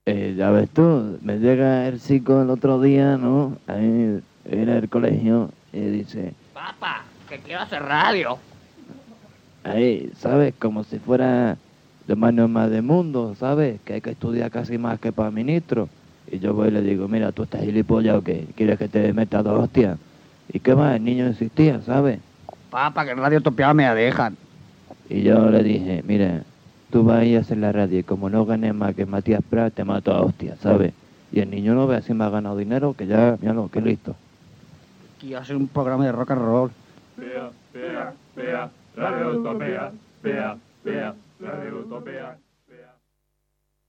Ya ves tú, me llega el chico el otro día, ¿no? Ahí en el colegio y dice, Papá, que quiero hacer radio. ahí, ¿sabes? Como si fuera lo más normal del mundo, ¿sabes? Que hay que estudiar casi más que para ministro. Y yo voy y le digo, mira, ¿tú estás gilipollas o qué? ¿Quieres que te meta dos hostias? ¿Y qué más? El niño insistía, ¿sabes? Papá, que en Radio Utopía me la dejan. Y yo le dije, mira, tú vas a ir a hacer la radio y como no ganes más que Matías Prat, te mato a hostias, ¿sabes? Y el niño no ve si me ha ganado dinero, que ya, míralo, que listo. Quiero hacer un programa de rock and roll. Vea, Radio Utopía, vea, Radio Utopía.